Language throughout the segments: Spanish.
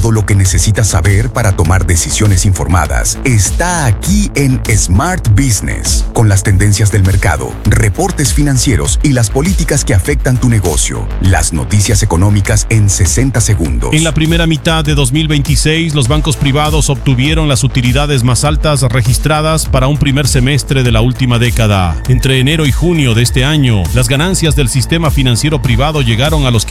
Todo lo que necesitas saber para tomar decisiones informadas está aquí en Smart Business, con las tendencias del mercado, reportes financieros y las políticas que afectan tu negocio. Las noticias económicas en 60 segundos. En la primera mitad de 2026, los bancos privados obtuvieron las utilidades más altas registradas para un primer semestre de la última década. Entre enero y junio de este año, las ganancias del sistema financiero privado llegaron a los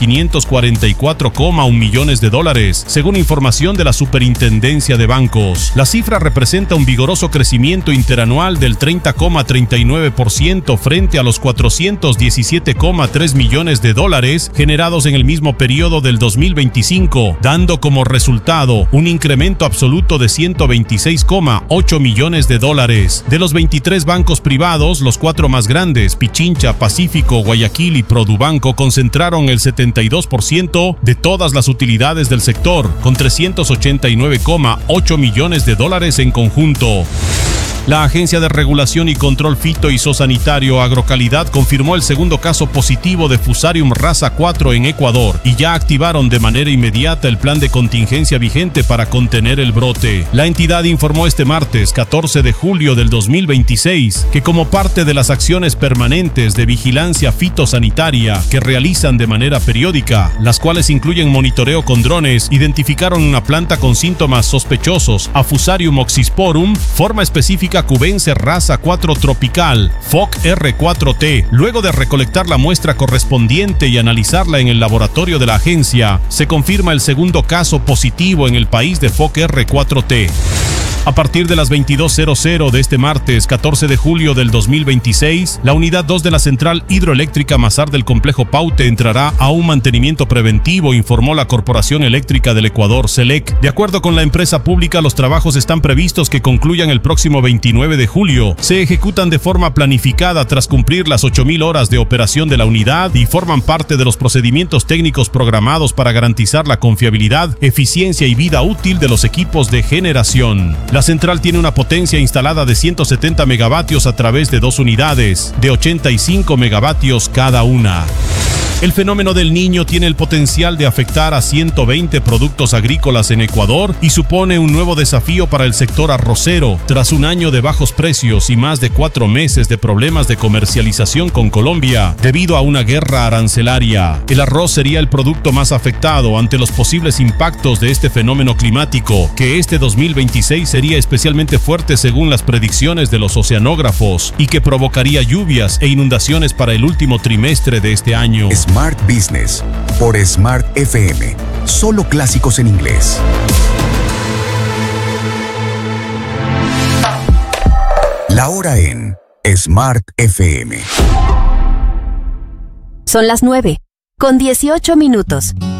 544,1 millones de dólares, según información de la Superintendencia de Bancos. La cifra representa un vigoroso crecimiento interanual del 30,39% frente a los 417,3 millones de dólares generados en el mismo periodo del 2025, dando como resultado un incremento absoluto de 126,8 millones de dólares. De los 23 bancos privados, los 4 más grandes, Pichincha, Pacífico, Guayaquil y Produbanco, concentraron el 72% de todas las utilidades del sector, con 389,8 millones de dólares en conjunto. La Agencia de Regulación y Control Fitosanitario Agrocalidad confirmó el segundo caso positivo de Fusarium raza 4 en Ecuador y ya activaron de manera inmediata el plan de contingencia vigente para contener el brote. La entidad informó este martes, 14 de julio del 2026, que como parte de las acciones permanentes de vigilancia fitosanitaria que realizan de manera periódica, las cuales incluyen monitoreo con drones, identificaron una planta con síntomas sospechosos a Fusarium oxysporum, forma específica cubense raza 4 tropical, FOC R4T. Luego de recolectar la muestra correspondiente y analizarla en el laboratorio de la agencia, se confirma el segundo caso positivo en el país de FOC R4T. A partir de las 22:00 de este martes, 14 de julio del 2026, la unidad 2 de la central hidroeléctrica Mazar del complejo Paute entrará a un mantenimiento preventivo, informó la Corporación Eléctrica del Ecuador, CELEC. De acuerdo con la empresa pública, los trabajos están previstos que concluyan el próximo 29 de julio. Se ejecutan de forma planificada tras cumplir las 8.000 horas de operación de la unidad y forman parte de los procedimientos técnicos programados para garantizar la confiabilidad, eficiencia y vida útil de los equipos de generación. La central tiene una potencia instalada de 170 megavatios a través de 2 unidades, de 85 megavatios cada una. El fenómeno del Niño tiene el potencial de afectar a 120 productos agrícolas en Ecuador y supone un nuevo desafío para el sector arrocero, tras un año de bajos precios y más de 4 meses de problemas de comercialización con Colombia debido a una guerra arancelaria. El arroz sería el producto más afectado ante los posibles impactos de este fenómeno climático, que este 2026 sería especialmente fuerte según las predicciones de los oceanógrafos y que provocaría lluvias e inundaciones para el último trimestre de este año. Smart Business por Smart FM. Solo clásicos en inglés. La hora en Smart FM. Son las 9:18 minutos.